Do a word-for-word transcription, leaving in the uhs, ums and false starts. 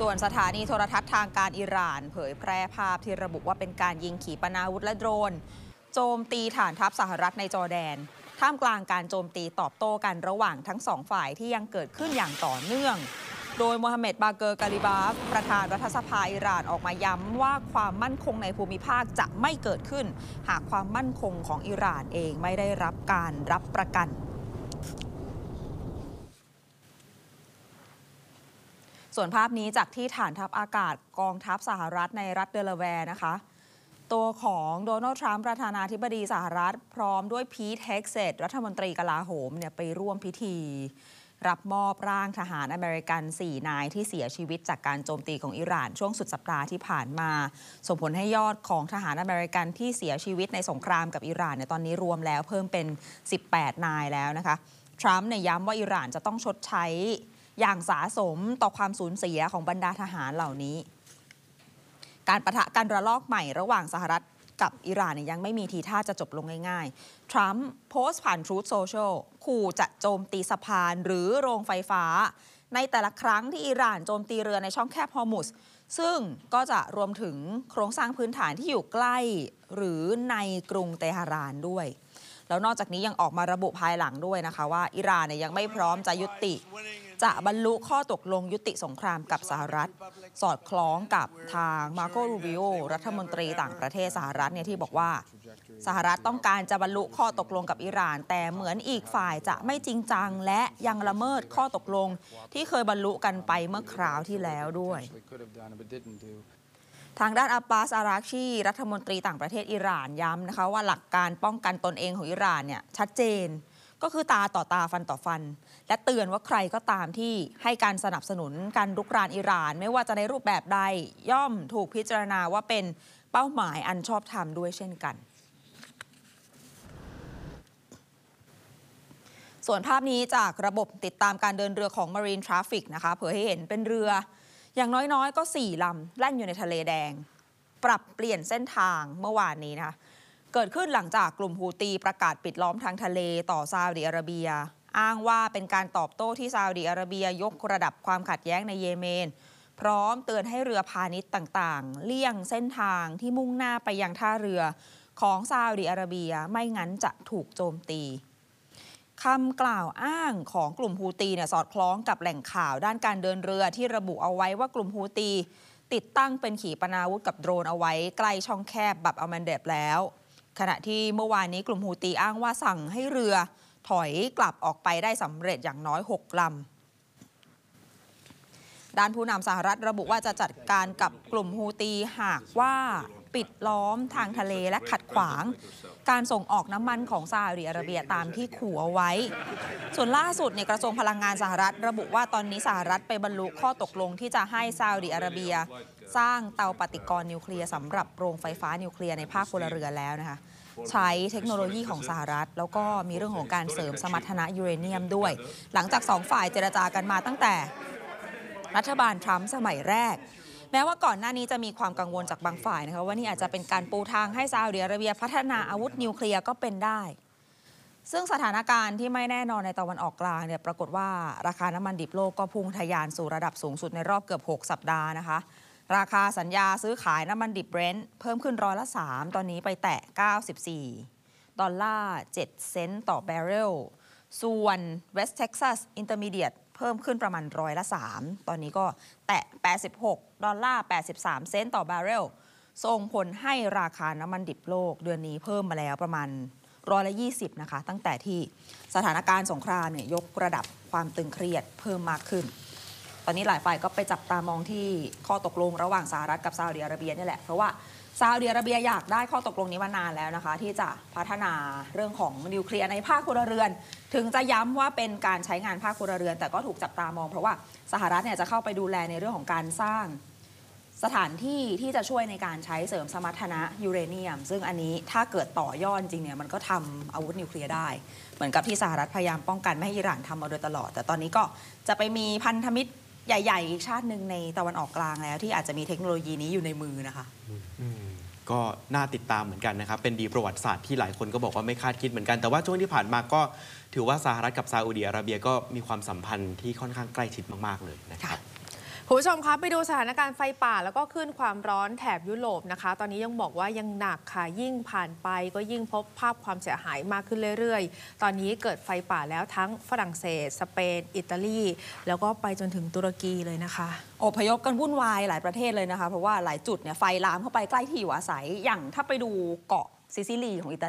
ส่วนสถานีโทรทัศน์ทางการอิหร่านเผยแพร่ภาพที่ระบุว่าเป็นการยิงขีปนาวุธและโดรนโจมตีฐานทัพสหรัฐในจอร์แดนท่ามกลางการโจมตีตอบโต้กันระหว่างทั้งสองฝ่ายที่ยังเกิดขึ้นอย่างต่อเนื่องโดยโมฮัมเหม็ด บาเกอร์ กาลิบาฟประธานรัฐสภาอิหร่านออกมาย้ำว่าความมั่นคงในภูมิภาคจะไม่เกิดขึ้นหากความมั่นคงของอิหร่านเองไม่ได้รับการรับประกันส่วนภาพนี้จากที่ฐานทัพอากาศกองทัพสหรัฐในรัฐเดลาแวร์นะคะตัวของโดนัลด์ทรัมป์ประธานาธิบดีสหรัฐพร้อมด้วยพีท เฮกเซตรัฐมนตรีกลาโหมเนี่ยไปร่วมพิธีรับมอบร่างทหารอเมริกันสี่นายที่เสียชีวิตจากการโจมตีของอิหร่านช่วงสุดสัปดาห์ที่ผ่านมาส่งผลให้ยอดของทหารอเมริกันที่เสียชีวิตในสงครามกับอิหร่านในตอนนี้รวมแล้วเพิ่มเป็นสิบแปดนายแล้วนะคะทรัมป์เนี่ยย้ำว่าอิหร่านจะต้องชดใช้อย่างสาสมต่อความสูญเสียของบรรดาทหารเหล่านี้การปะทะกันระลอกใหม่ระหว่างสหรัฐกับอิหร่านเนี่ยยังไม่มีทีท่าจะจบลงง่ายๆทรัมป์โพสต์ผ่าน Truth Social ขู่จะโจมตีสะพานหรือโรงไฟฟ้าในแต่ละครั้งที่อิหร่านโจมตีเรือในช่องแคบฮอร์มุซซึ่งก็จะรวมถึงโครงสร้างพื้นฐานที่อยู่ใกล้หรือในกรุงเตหะรานด้วยแล้วนอกจากนี้ยังออกมาระบุภายหลังด้วยนะคะว่าอิหร่านเนี่ยยังไม่พร้อมจะยุติจะบรรลุข้อตกลงยุติสงครามกับสหรัฐสอดคล้องกับทางมาโก รูบิโอรัฐมนตรีต่างประเทศสหรัฐเนี่ยที่บอกว่าสหรัฐต้องการจะบรรลุข้อตกลงกับอิหร่านแต่เหมือนอีกฝ่ายจะไม่จริงจังและยังละเมิดข้อตกลงที่เคยบรรลุกันไปเมื่อคราวที่แล้วด้วยทางด้านอับบาส อารักชีรัฐมนตรีต่างประเทศอิหร่านย้ำนะคะว่าหลักการป้องกันตนเองของอิหร่านเนี่ยชัดเจนก็คือตาต่อตาฟันต่อฟันและเตือนว่าใครก็ตามที่ให้การสนับสนุนการรุกรานอิหร่านไม่ว่าจะในรูปแบบใดย่อมถูกพิจารณาว่าเป็นเป้าหมายอันชอบธรรมด้วยเช่นกันส่วนภาพนี้จากระบบติดตามการเดินเรือของ Marine Traffic นะคะเผยให้เห็นเป็นเรืออย่างน้อยๆก็สี่ลำแล่นอยู่ในทะเลแดงปรับเปลี่ยนเส้นทางเมื่อวานนี้นะคะเกิดขึ้นหลังจากกลุ่มฮูตีประกาศปิดล้อมทางทะเลต่อซาอุดิอาระเบียอ้างว่าเป็นการตอบโต้ที่ซาอุดิอาระเบียยกระดับความขัดแย้งในเยเมนพร้อมเตือนให้เรือพาณิชย์ต่างๆเลี่ยงเส้นทางที่มุ่งหน้าไปยังท่าเรือของซาอุดิอาระเบียไม่งั้นจะถูกโจมตีคำกล่าวอ้างของกลุ่มฮูตีเนี่ยสอดคล้องกับแหล่งข่าวด้านการเดินเรือที่ระบุเอาไว้ว่ากลุ่มฮูตีติดตั้งเป็นขีปนาวุธกับโดรนเอาไว้ใกล้ช่องแคบบับอัลมันเดบแล้วขณะที่เมื่อวานนี้กลุ่มฮูตีอ้างว่าสั่งให้เรือถอยกลับออกไปได้สำเร็จอย่างน้อยหกลำด้านผู้นำสหรัฐระบุว่าจะจัดการกับกลุ่มฮูตีหากว่าปิดล้อมทางทะเลและขัดขวางการส่งออกน้ำมันของซาอุดิอาระเบียตามที่ขู่เอาไว้ส่วนล่าสุดในกระทรวงพลังงานสหรัฐระบุว่าตอนนี้สหรัฐไปบรรลุข้อตกลงที่จะให้ซาอุดิอาระเบียสร้างเตาปฏิกรณ์นิวเคลียร์สำหรับโรงไฟฟ้านิวเคลียร์ในภาคพลเรือนแล้วนะคะใช้เทคโนโลยีของสหรัฐแล้วก็มีเรื่องของการเสริมสมรรถนะยูเรเนียมด้วยหลังจากสองฝ่ายเจรจากันมาตั้งแต่รัฐบาลทรัมป์สมัยแรกแม้ว่าก่อนหน้านี้จะมีความกังวลจากบางฝ่ายนะคะว่านี่อาจจะเป็นการปูทางให้ซาอุดิอาระเบียพัฒนาอาวุธนิวเคลียร์ก็เป็นได้ซึ่งสถานการณ์ที่ไม่แน่นอนในตะวันออกกลางเนี่ยปรากฏว่าราคาน้ำมันดิบโลกก็พุ่งทะยานสู่ระดับสูงสุดในรอบเกือบหกสัปดาห์นะคะราคาสัญญาซื้อขายน้ำมันดิบเบรนท์เพิ่มขึ้นร้อยละสามตอนนี้ไปแตะเก้าสิบสี่ดอลลาร์เจ็ดเซนต์ต่อแบเรลส่วน West Texas Intermediate เพิ่มขึ้นประมาณร้อยละสามตอนนี้ก็แตะแปดสิบหกดอลลาร์แปดสิบสามเซนต์ต่อบาร์เรลส่งผลให้ราคาน้ำมันดิบโลกเดือนนี้เพิ่มมาแล้วประมาณร้อยละยี่สิบนะคะตั้งแต่ที่สถานการณ์สงครามเนี่ยยกระดับความตึงเครียดเพิ่มมากขึ้นตอนนี้หลายฝ่ายก็ไปจับตามองที่ข้อตกลงระหว่างสหรัฐกับซาอุดิอาระเบียนี่แหละเพราะว่าซาอุดิอาระเบียอยากได้ข้อตกลงนี้มานานแล้วนะคะที่จะพัฒนาเรื่องของนิวเคลียร์ในภาคพลเรือนถึงจะย้ำว่าเป็นการใช้งานภาคพลเรือนแต่ก็ถูกจับตามองเพราะว่าสหรัฐเนี่ยจะเข้าไปดูแลในเรื่องของการสร้างสถานที่ที่จะช่วยในการใช้เสริมสมรรถนะยูเรเนียมซึ่งอันนี้ถ้าเกิดต่อยอดจริงเนี่ยมันก็ทำอาวุธนิวเคลียร์ได้เหมือนกับที่สหรัฐพยายามป้องกันไม่ให้อิหร่านทำมาโดยตลอดแต่ตอนนี้ก็จะไปมีพันธมิตรใหญ่ๆอีกชาติหนึ่งในตะวันออกกลางแล้วที่อาจจะมีเทคโนโลยีนี้อยู่ในมือนะคะก็น่าติดตามเหมือนกันนะครับเป็นดีประวัติศาสตร์ที่หลายคนก็บอกว่าไม่คาดคิดเหมือนกันแต่ว่าช่วงที่ผ่านมาก็ถือว่าสหรัฐกับซาอุดิอาระเบียก็มีความสัมพันธ์ที่ค่อนข้างใกล้ชิดมากๆเลยนะครับคุณผู้ชมคะไปดูสถานการณ์ไฟป่าแล้วก็คลื่นความร้อนแถบยุโรปนะคะตอนนี้ยังบอกว่ายังหนักค่ะยิ่งผ่านไปก็ยิ่งพบภาพความเสียหายมากขึ้นเรื่อยๆตอนนี้เกิดไฟป่าแล้วทั้งฝรั่งเศสสเปนอิตาลีแล้วก็ไปจนถึงตุรกีเลยนะคะอพยพกันวุ่นวายหลายประเทศเลยนะคะเพราะว่าหลายจุดเนี่ยไฟลามเข้าไปใกล้ที่อยู่อาศัยอย่างถ้าไปดูเกาะซิซิลีของอิตาลี